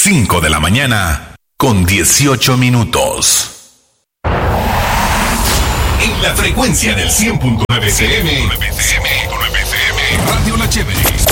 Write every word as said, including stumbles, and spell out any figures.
cinco de la mañana con dieciocho minutos. En la frecuencia del cien punto nueve F M, Radio La Chévere.